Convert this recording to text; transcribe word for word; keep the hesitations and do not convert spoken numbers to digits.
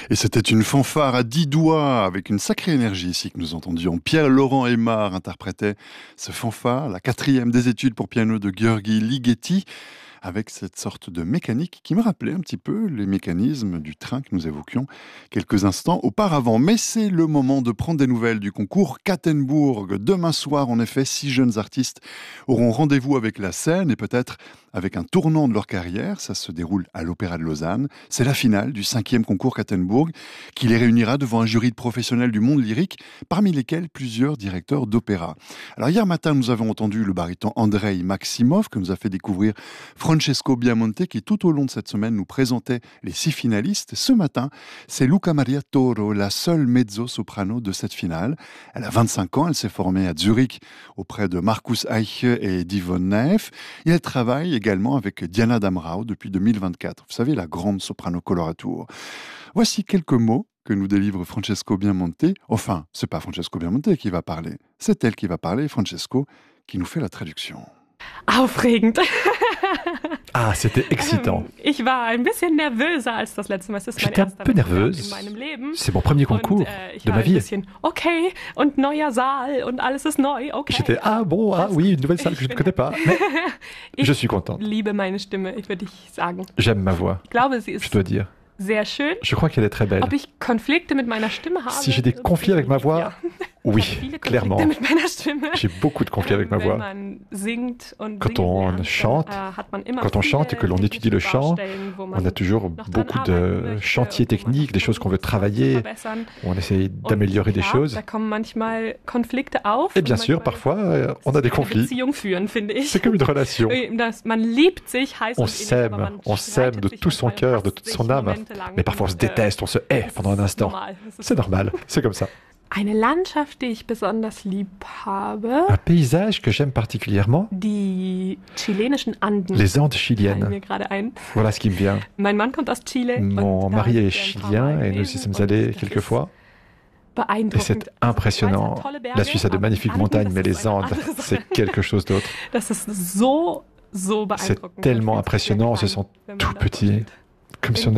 Et c'était une fanfare à dix doigts avec une sacrée énergie ici que nous entendions. Pierre-Laurent Aimard interprétait ce fanfare, la quatrième des études pour piano de György Ligeti, avec cette sorte de mécanique qui me rappelait un petit peu les mécanismes du train que nous évoquions quelques instants auparavant. Mais c'est le moment de prendre des nouvelles du concours Kattenburg. Demain soir, en effet, six jeunes artistes auront rendez-vous avec la scène et peut-être avec un tournant de leur carrière. Ça se déroule à l'Opéra de Lausanne. C'est la finale du cinquième concours Kattenburg qui les réunira devant un jury de professionnels du monde lyrique, parmi lesquels plusieurs directeurs d'opéra. Alors hier matin, nous avons entendu le baryton Andrei Maximov que nous a fait découvrir Francesco Biamonte qui tout au long de cette semaine nous présentait les six finalistes. Ce matin, c'est Luca Maria Toro, la seule mezzo-soprano de cette finale. Elle a vingt-cinq ans, elle s'est formée à Zurich auprès de Markus Eiche et d'Yvonne Neff. Et elle travaille également avec Diana Damrau depuis deux mille vingt-quatre. Vous savez, la grande soprano coloratour. Voici quelques mots que nous délivre Francesco Biamonte. Enfin, c'est pas Francesco Biamonte qui va parler, c'est elle qui va parler, Francesco, qui nous fait la traduction. Aufregend. Ah, c'était excitant. Ich war ein bisschen nervöser als das letzte Mal. J'étais un peu nerveuse. C'est mon premier concours und, äh, de ma vie. Okay, und neuer Saal und alles ist neu. Okay. J'étais ah bon, ah oui, une nouvelle salle que je ne connais pas. Mais je suis contente. Ich liebe meine Stimme, ich würde sagen. J'aime ma voix. Ich glaube, sie ist je dois dire. Sehr schön. Je crois qu'elle est très belle. Ob ich Konflikte mit meiner Stimme habe? Si j'ai des conflits avec ma voix, oui, clairement. Mit meiner Stimme. J'ai beaucoup de conflits avec ma voix. Quand on chante, quand on chante et que l'on étudie le chant, on a toujours beaucoup de chantiers techniques, des choses qu'on veut travailler, où on essaye d'améliorer des choses. Et bien sûr, parfois, on a des conflits. C'est comme une relation. On s'aime, on s'aime de tout son cœur, de toute son âme. Mais parfois on se déteste, on se hait pendant un instant. C'est normal, c'est comme ça. Eine Landschaft, die ich besonders lieb habe. Un paysage que j'aime particulièrement. Die chilenischen Anden. Les Andes chiliennes. Fallen mir gerade ein. Voilà ce qui me vient. Mein Mann kommt aus Chile. Mon mari est chilien et nous y sommes allés quelques fois. Et c'est impressionnant. La Suisse a de magnifiques montagnes, mais les Andes, c'est quelque chose d'autre. C'est tellement impressionnant, on se sent tout petit, comme si on